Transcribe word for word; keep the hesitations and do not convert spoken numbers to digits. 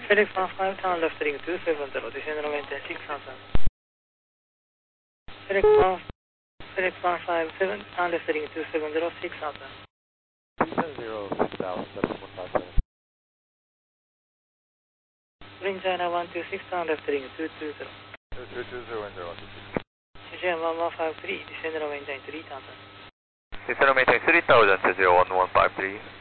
FedEx one five, turn left heading two seven zero, descend and maintain six thousand. FedEx one, FedEx one five seven, turn left heading two seven zero, six thousand. two seven zero, six thousand, seven one five seven. Green China one two six, turn left heading two two zero. two two two zero, one zero, two two. Fujian one one five three, descend and maintain three thousand. Descend and maintain three thousand to zero one one five three.